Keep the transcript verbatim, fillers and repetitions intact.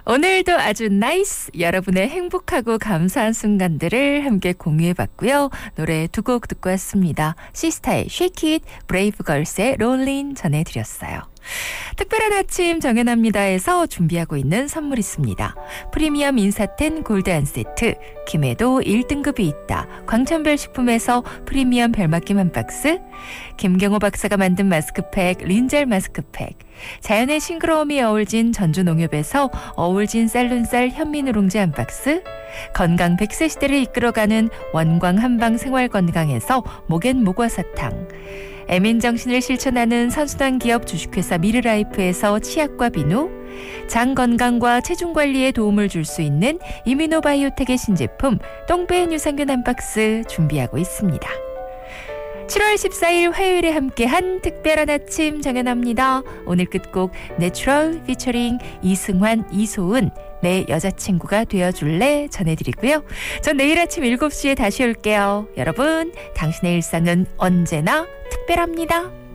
오늘도 아주 나이스 여러분의 행복하고 감사한 순간들을 함께 공유해봤고요. 노래 두 곡 듣고 왔습니다. 시스타의 Shake It, 브레이브걸스의 롤린 전해드렸어요. 특별한 아침 정연합니다에서 준비하고 있는 선물 있습니다. 프리미엄 인사텐 골드 한 세트, 김해도 일 등급이 있다. 광천별 식품에서 프리미엄 별맛김 한 박스, 김경호 박사가 만든 마스크팩 린젤 마스크팩, 자연의 싱그러움이 어울진 전주농협에서 어울진 쌀눈쌀 현미누룽지 한 박스, 건강 백 세 시대를 이끌어가는 원광 한방 생활건강에서 목엔 모과사탕, 애민정신을 실천하는 선순환 기업 주식회사 미르라이프에서 치약과 비누, 장 건강과 체중 관리에 도움을 줄 수 있는 이뮤노바이오텍의 신제품 똥배엔 유산균 한 박스 준비하고 있습니다. 칠월 십사일 화요일에 함께한 특별한 아침 정연합니다. 오늘 끝곡 내추럴 피처링 이승환, 이소은 내 여자친구가 되어줄래 전해드리고요. 전 내일 아침 일곱 시에 다시 올게요. 여러분, 당신의 일상은 언제나 특별합니다.